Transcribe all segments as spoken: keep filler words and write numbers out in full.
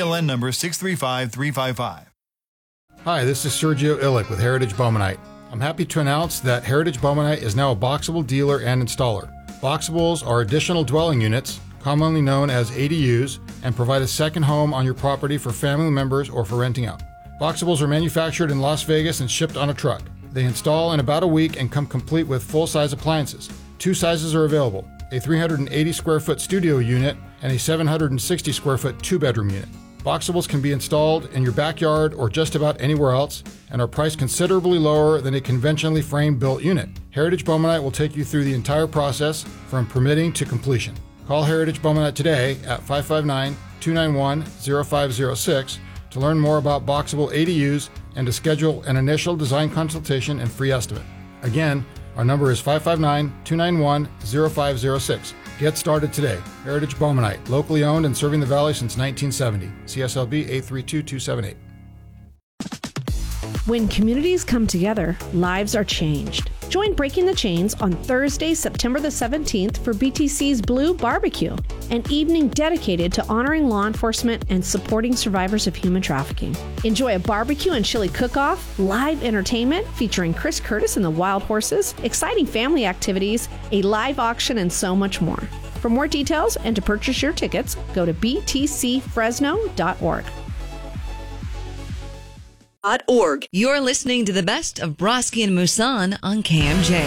L N number six three five three five five. Hi, this is Sergio Illick with Heritage Bowmanite. I'm happy to announce that Heritage Bowmanite is now a Boxable dealer and installer. Boxables are additional dwelling units, commonly known as A D Us, and provide a second home on your property for family members or for renting out. Boxables are manufactured in Las Vegas and shipped on a truck. They install in about a week and come complete with full-size appliances. Two sizes are available, a three hundred eighty square foot studio unit and a seven hundred sixty square foot two-bedroom unit. Boxables can be installed in your backyard or just about anywhere else and are priced considerably lower than a conventionally frame-built unit. Heritage Bowmanite will take you through the entire process from permitting to completion. Call Heritage Bowmanite today at five five nine, two nine one, zero five zero six to learn more about Boxable A D Us and to schedule an initial design consultation and free estimate. Again, our number is five five nine, two nine one, zero five zero six. Get started today. Heritage Bowmanite, locally owned and serving the Valley since nineteen seventy. C S L B eight three two two seven eight. When communities come together, lives are changed. Join Breaking the Chains on Thursday, September the seventeenth for B T C's Blue Barbecue, an evening dedicated to honoring law enforcement and supporting survivors of human trafficking. Enjoy a barbecue and chili cook-off, live entertainment featuring Chris Curtis and the Wild Horses, exciting family activities, a live auction, and so much more. For more details and to purchase your tickets, go to b t c fresno dot org. Org. You're listening to the best of Broski and Musan on K M J.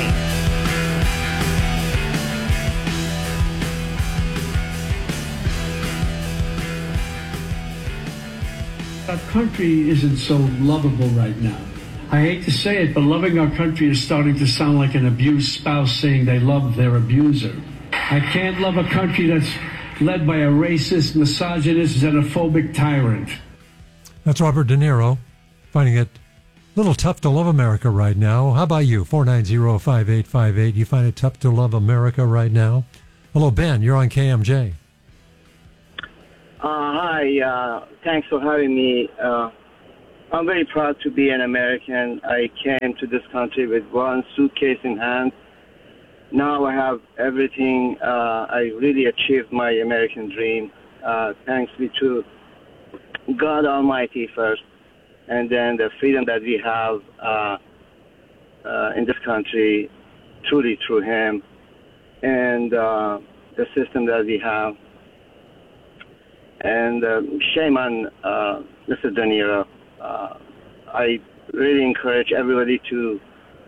Our country isn't so lovable right now. I hate to say it, but loving our country is starting to sound like an abused spouse saying they love their abuser. I can't love a country that's led by a racist, misogynist, xenophobic tyrant. That's Robert De Niro. Finding it a little tough to love America right now. How about you? four nine zero, five eight five eight. You find it tough to love America right now? Hello, Ben. You're on K M J. Uh, hi. Uh, thanks for having me. Uh, I'm very proud to be an American. I came to this country with one suitcase in hand. Now I have everything. Uh, I really achieved my American dream. Uh, thanks be to God Almighty first. And then the freedom that we have uh, uh, in this country, truly through him, and uh, the system that we have. And uh, shame on uh, Mister De Niro. Uh, I really encourage everybody to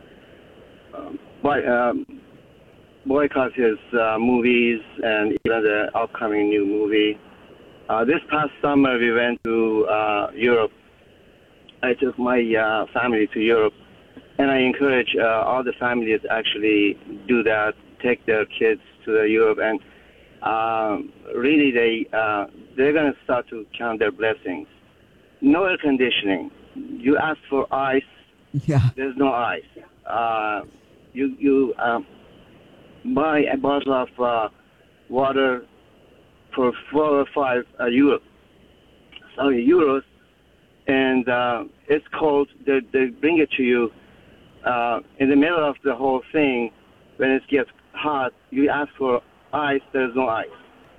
uh, buy, um, boycott his uh, movies and even the upcoming new movie. Uh, this past summer, we went to uh, Europe. I took my uh, family to Europe, and I encourage uh, all the families actually do that, take their kids to the Europe, and um, really they, uh, they're going to start to count their blessings. No air conditioning. You ask for ice, yeah. There's no ice. Uh, you you um, buy a bottle of uh, water for four or five uh, euros, sorry, euros, and uh, it's cold. They, they bring it to you uh, in the middle of the whole thing. When it gets hot, you ask for ice. There's no ice.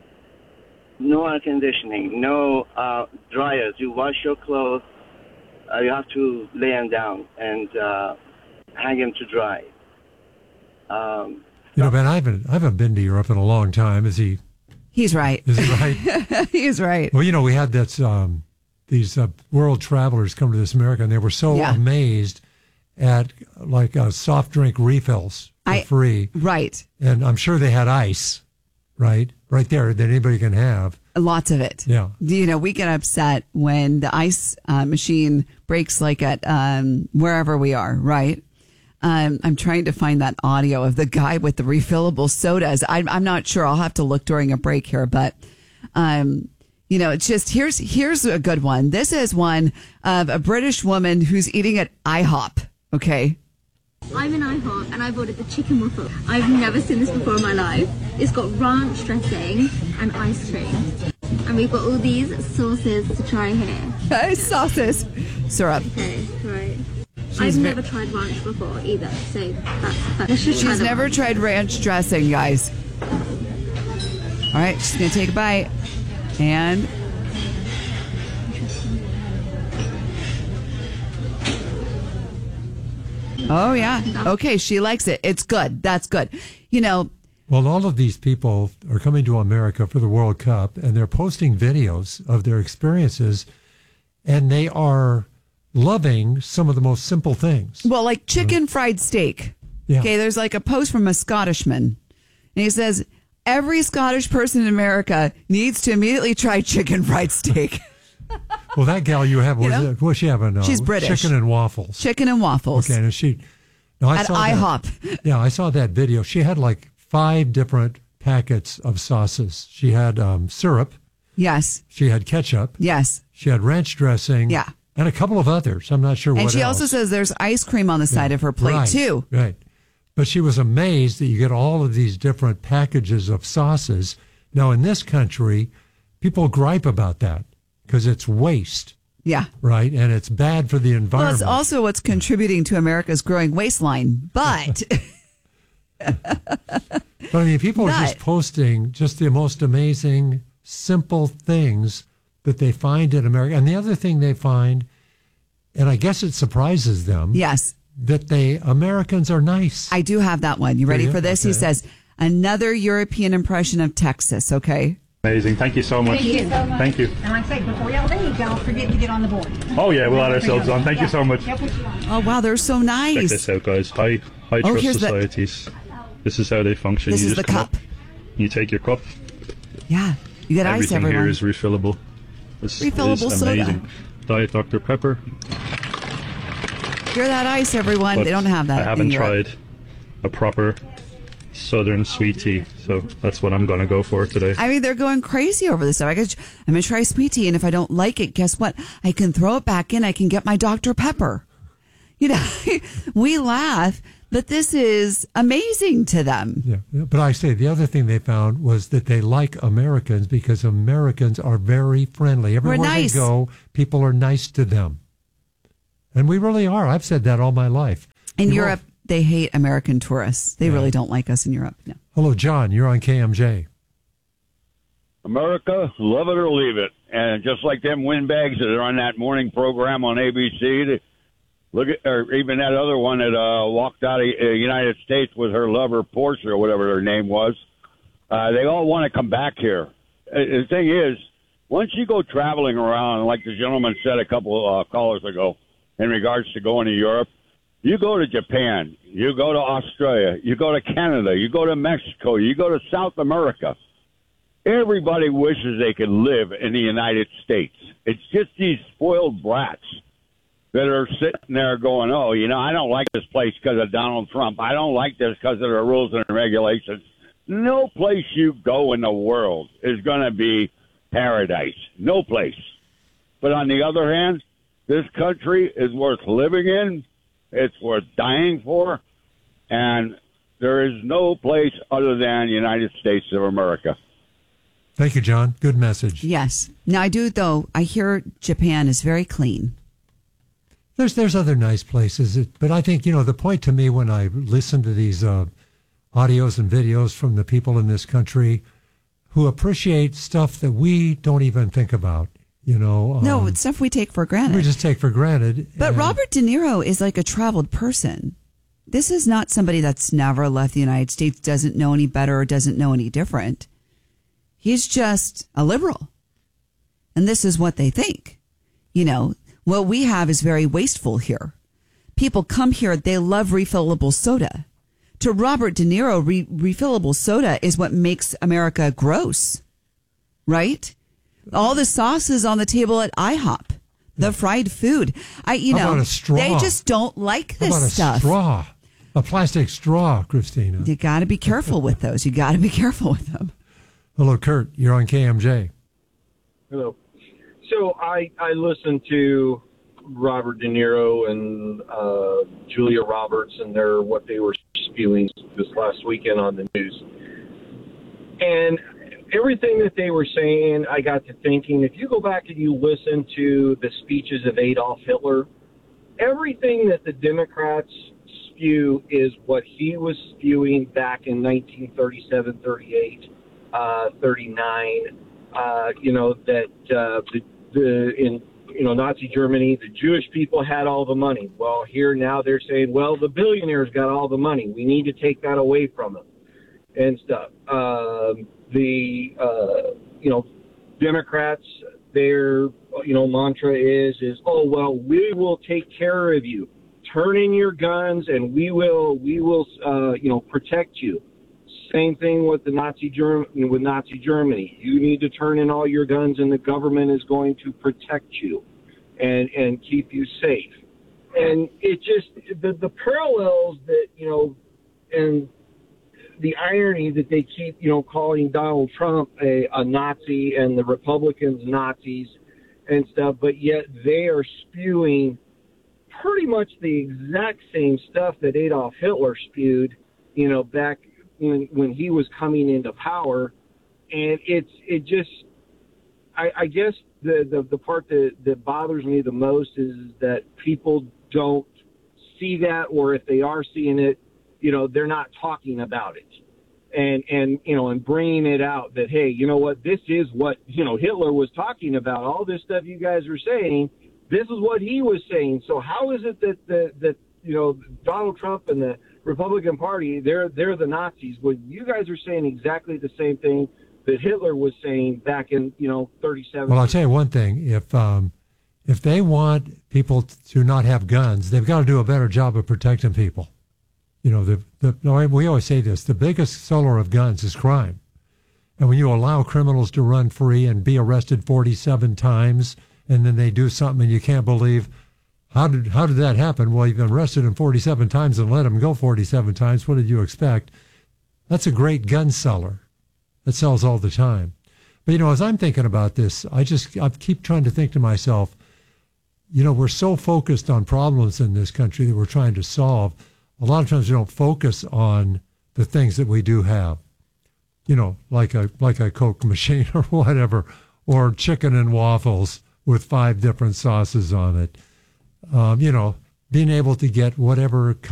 No air conditioning. No uh, dryers. You wash your clothes. Uh, you have to lay them down and uh, hang them to dry. Um, you know, Ben, I haven't I haven't been to Europe in a long time. Is he? He's right. Is he right? He's right. Well, you know, we had that. Um, These uh, world travelers come to this America, and they were so yeah. amazed at like uh, soft drink refills for I, free, right? And I'm sure they had ice, right, right there that anybody can have. Lots of it. Yeah. You know, we get upset when the ice uh, machine breaks, like at um, wherever we are, right? Um, I'm trying to find that audio of the guy with the refillable sodas. I'm, I'm not sure. I'll have to look during a break here, but. Um, You know, it's just, here's, here's a good one. This is one of a British woman who's eating at IHOP. Okay. I'm in IHOP and I've ordered the chicken waffle. I've never seen this before in my life. It's got ranch dressing and ice cream. And we've got all these sauces to try here. Uh, sauces. Syrup. Okay, right. She's I've ve- never tried ranch before either, so that's, that's She's never ranch. tried ranch dressing, guys. All right, she's going to take a bite. And Oh, yeah. Okay, she likes it. It's good. That's good. You know, well, all of these people are coming to America for the World Cup, and they're posting videos of their experiences, and they are loving some of the most simple things. Well, like chicken fried steak. Yeah. Okay, there's like a post from a Scottishman, and he says, every Scottish person in America needs to immediately try chicken fried steak. Well, that gal you have, what You is know? it? What's she having? Uh, She's British. Chicken and waffles. Chicken and waffles. Okay, and she... No, I At saw that. IHOP. Yeah, I saw that video. She had like five different packets of sauces. She had um, syrup. Yes. She had ketchup. Yes. She had ranch dressing. Yeah. And a couple of others. I'm not sure And what she else. also says there's ice cream on the side Yeah. of her plate, right, too. Right. But she was amazed that you get all of these different packages of sauces. Now, in this country, people gripe about that because it's waste. Yeah. Right. And it's bad for the Well, environment. it's also what's contributing to America's growing waistline. But But I mean, people are just But- posting just the most amazing, simple things that they find in America. And the other thing they find, and I guess it surprises them, yes, that they Americans are nice. I do have that one. You ready you? for this? He Okay. says, another European impression of Texas, okay? Amazing. Thank you so much. Thank you so much. Thank you. And like I say, before y'all leave, don't forget to get on the board. Oh, yeah, we'll add ourselves on. Thank you so much. They'll put you on. Oh, wow, they're so Check nice. this out, guys. High, high Oh, trust here's the- societies. This is how they function. This you is just the come cup. up, you take your cup. Yeah, you get ice, Everything everyone. here is refillable. This Refillable is soda. amazing. Diet Doctor Pepper. Hear that ice, everyone? But They don't have that I haven't in Europe. tried a proper Southern sweet tea, so that's what I'm going to go for today. I mean, they're going crazy over this stuff. I guess I'm going to try sweet tea, and if I don't like it, guess what? I can throw it back in. I can get my Doctor Pepper. You know, we laugh, but this is amazing to them. Yeah, yeah, but I say the other thing they found was that they like Americans because Americans are very friendly. Everywhere nice. they go, people are nice to them. And we really are. I've said that all my life. In You Europe, they hate American tourists. They Yeah. really don't like us in Europe. No. Hello, John. You're on K M J. America, love it or leave it. And just like them windbags that are on that morning program on A B C, they look at, or even that other one that uh, walked out of the uh, United States with her lover, Portia, or whatever her name was. Uh, they all want to come back here. Uh, the thing is, once you go traveling around, like the gentleman said a couple uh, callers ago, in regards to going to Europe, you go to Japan, you go to Australia, you go to Canada, you go to Mexico, you go to South America. Everybody wishes they could live in the United States. It's just these spoiled brats that are sitting there going, oh, you know, I don't like this place because of Donald Trump. I don't like this because of the rules and regulations. No place you go in the world is going to be paradise. No place. But on the other hand, this country is worth living in. It's worth dying for. And there is no place other than the United States of America. Thank you, John. Good message. Yes. Now, I do, though, I hear Japan is very clean. There's there's other nice places, it- but I think, you know, the point to me when I listen to these uh, audios and videos from the people in this country who appreciate stuff that we don't even think about, you know. No, um, it's stuff we take for granted. we just take for granted. But and- Robert De Niro is like a traveled person. This is not somebody that's never left the United States, doesn't know any better or doesn't know any different. He's just a liberal. And this is what they think. You know, what we have is very wasteful here. People come here, they love refillable soda. To Robert De Niro, re- refillable soda is what makes America gross, right? All the sauces on the table at IHOP, the fried food. I, you How know, about a straw? they just don't like How this about a stuff. straw? A plastic straw, Christina. You got to be careful with those. You got to be careful with them. Hello, Kurt. You're on K M J. Hello. So I I listened to Robert De Niro and uh, Julia Roberts and their what they were spewing this last weekend on the news, and everything that they were saying, I got to thinking. If you go back and you listen to the speeches of Adolf Hitler, everything that the Democrats spew is what he was spewing back in nineteen thirty-seven, thirty-eight, uh, thirty-nine. Uh, you know that uh, the, the in you know, Nazi Germany, the Jewish people had all the money. Well, here now they're saying, well, the billionaires got all the money. We need to take that away from them and stuff. Um, the, uh, you know, Democrats, their, you know, mantra is, is, oh, well, we will take care of you. Turn in your guns and we will, we will, uh, you know, protect you. Same thing with the Nazi Germ- with Nazi Germany. You need to turn in all your guns, and the government is going to protect you and and keep you safe. And it just the the parallels that you know, and the irony that they keep you know calling Donald Trump a, a Nazi and the Republicans Nazis and stuff, but yet they are spewing pretty much the exact same stuff that Adolf Hitler spewed, you know, back. When, when he was coming into power, and it's it just I, I guess the, the, the part that, that bothers me the most is that people don't see that, or if they are seeing it, you know, they're not talking about it, and and you know, and bringing it out that, hey, you know what, this is what you know Hitler was talking about. All this stuff you guys are saying, this is what he was saying. So how is it that that, that you know Donald Trump and the Republican Party, they're they're the Nazis? Well, you guys are saying exactly the same thing that Hitler was saying back in you know thirty-seven. Well, I'll tell you one thing: if um, if they want people to not have guns, they've got to do a better job of protecting people. You know, the the no, we always say this: the biggest seller of guns is crime, and when you allow criminals to run free and be arrested forty-seven times, and then they do something and you can't believe. How did how did that happen? Well, you've been arrested him forty-seven times and let him go forty-seven times. What did you expect? That's a great gun seller that sells all the time. But, you know, as I'm thinking about this, I just I keep trying to think to myself, you know, we're so focused on problems in this country that we're trying to solve. A lot of times we don't focus on the things that we do have, you know, like a like a Coke machine or whatever, or chicken and waffles with five different sauces on it. Um, you know, being able to get whatever